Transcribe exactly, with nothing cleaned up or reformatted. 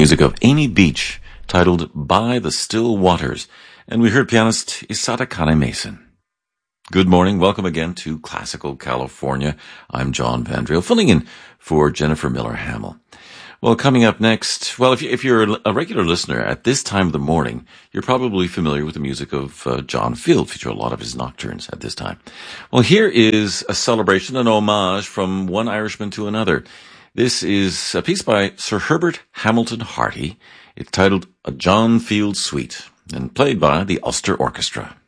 music of Amy Beach, titled By the Still Waters, and we heard pianist Isata Kane Mason. Good morning. Welcome again to Classical California. I'm John Vandriel, filling in for Jennifer Miller Hamill. Well, coming up next, well, if, you, if you're a regular listener at this time of the morning, you're probably familiar with the music of uh, John Field, feature a lot of his nocturnes at this time. Well, here is a celebration, an homage from one Irishman to another. This is a piece by Sir Herbert Hamilton Harty. It's titled A John Field Suite and played by the Ulster Orchestra.